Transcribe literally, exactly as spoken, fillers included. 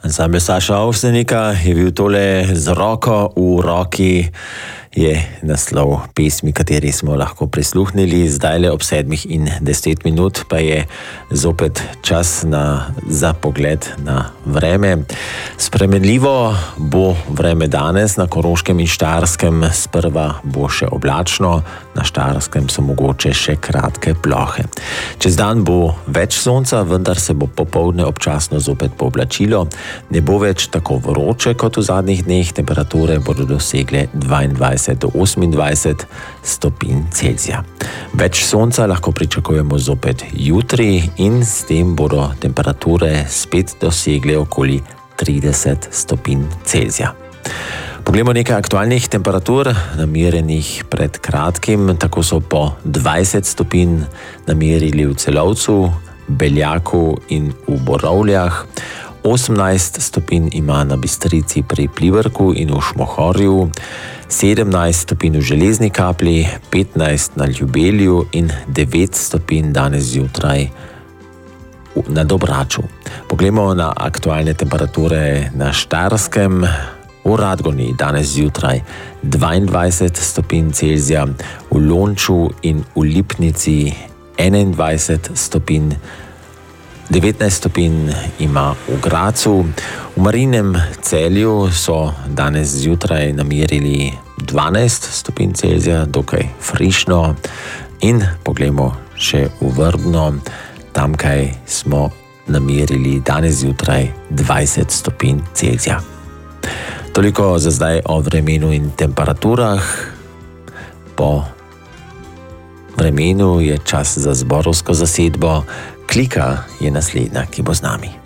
Ansambel Saša Avsenika je bil tole Z roko v roki, je naslov pesmi, kateri smo lahko prisluhnili. Zdajle ob sedmih in deset minut pa je zopet čas na, za pogled na vreme. Spremenljivo bo vreme danes na Koroškem in Štajerskem. Sprva bo še oblačno, na Štajerskem so mogoče še kratke plohe. Čez dan bo več sonca, vendar se bo popoldne občasno zopet pooblačilo. Ne bo več tako vroče kot v zadnjih dneh, temperature bodo dosegle dvaindvajset do osemindvajset stopinj Celzija. Več sonca lahko pričakujemo zopet jutri in s tem bodo temperature spet dosegle okoli trideset stopinj Celzija. Poglejmo nekaj aktualnih temperatur, namerjenih pred kratkim. Tako so po dvajset stopinj namerili v Celovcu, Beljaku in v Borovljah. osemnajst stopinj ima na Bistrici pri Pliberku in v Šmohorju, sedemnajst stopinj v Železni Kapli, petnajst na Ljubelju in devet stopinj danes zjutraj na Dobraču. Poglejmo na aktualne temperature na Štajerskem. V Radgoni danes zjutraj dvaindvajset stopinj Celzija, v Lonču in v Lipnici enaindvajset stopinj, devetnajst stopinj ima v Gracu. V Marinem Celju so danes zjutraj namerili dvanajst stopinj Celzija, dokaj frišno. In poglejmo še v Vrbno, tamkaj smo namerili danes zjutraj dvajset stopinj Celzija. Toliko za zdaj o vremenu in temperaturah. Po vremenu je čas za zborovsko zasedbo. Klika je naslednja, ki bo z nami.